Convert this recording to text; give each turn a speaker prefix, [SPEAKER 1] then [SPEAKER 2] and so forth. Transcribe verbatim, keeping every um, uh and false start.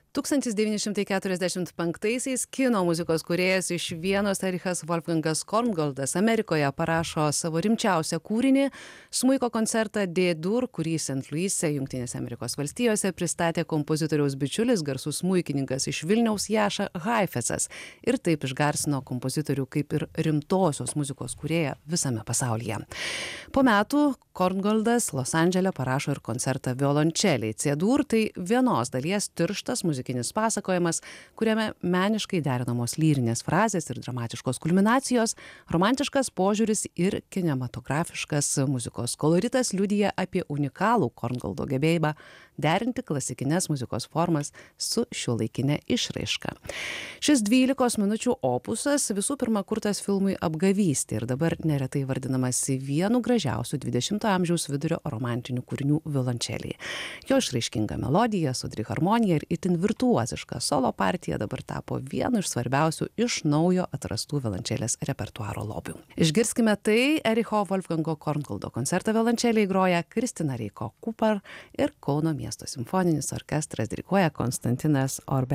[SPEAKER 1] tūkstantis devyni šimtai keturiasdešimt penktaisiais kino muzikos kūrėjas iš Vienos Erichas Wolfgangas Korngoldas Amerikoje parašo savo rimčiausią kūrinį smuiko koncertą D-dur, kurį Saint Louis'e, Jungtinėse Amerikos valstijose pristatė kompozitoriaus bičiulis, garsus smuikininkas iš Vilniaus Jaša Haifecas ir taip išgarsino kompozitorių kaip ir rimtosios muzikos kūrėją visame pasaulyje. Po metų Korngoldas Los Andžele parašo ir koncertą violončeliai. C-dur tai vienos dalies tirštas muzikinis pasakojimas, kuriame meniškai derinamos lyrinės frazės ir dramatiškos kulminacijos, romantiškas požiūris ir kinematografiškas muzikos koloritas liudija apie unikalų Korngoldo gebėjimą derinti klasikinės muzikos formas su šiuolaikinė išraiška. Šis dvylikos minučių opusas visų pirma kurtas filmui Apgavystė ir dabar neretai vardinamas vienu gražiausių dvidešimtojo amžiaus vidurio romantinių kūrinių violončeliai. Jo išraiškinga melodija, sodri harmonija ir itin virtuoziška solo partija dabar tapo vienu iš svarbiausių iš naujo atrastų violončelės repertuaro lobių. Išgirskime tai Ericho Wolfgango Korngoldo koncertą violončeliai groja Kristina Reiko Kupar ir Kauno miesto simfoninis orkestras diriguoja Konstantinas Orbe.